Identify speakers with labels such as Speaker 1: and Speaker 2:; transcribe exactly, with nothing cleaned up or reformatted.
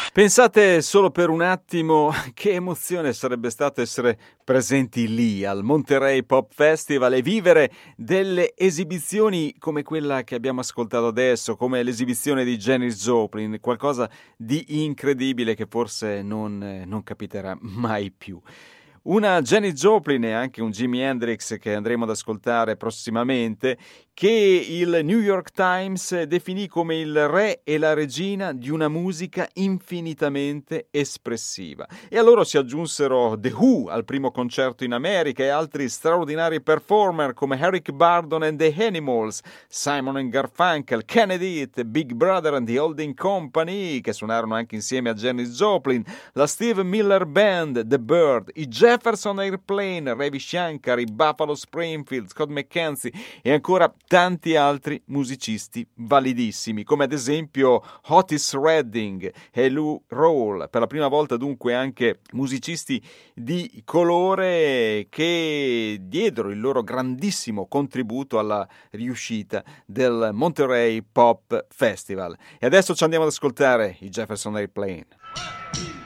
Speaker 1: Pensate solo per un attimo che emozione sarebbe stato essere presenti lì al Monterey Pop Festival e vivere delle esibizioni come quella che abbiamo ascoltato adesso, come l'esibizione di Janis Joplin, qualcosa di incredibile che forse non, non capiterà mai più. Una Janis Joplin e anche un Jimi Hendrix che andremo ad ascoltare prossimamente, che il New York Times definì come il re e la regina di una musica infinitamente espressiva. E a loro si aggiunsero The Who al primo concerto in America e altri straordinari performer come Eric Burdon and the Animals, Simon and Garfunkel, Kennedy, Big Brother and the Holding Company, che suonarono anche insieme a Janis Joplin, la Steve Miller Band, The Bird, i Jefferson Airplane, Ravi Shankar, i Buffalo Springfield, Scott McKenzie e ancora tanti altri musicisti validissimi, come ad esempio Otis Redding e Lou Rawls, per la prima volta dunque anche musicisti di colore che diedero il loro grandissimo contributo alla riuscita del Monterey Pop Festival. E adesso ci andiamo ad ascoltare i Jefferson Airplane.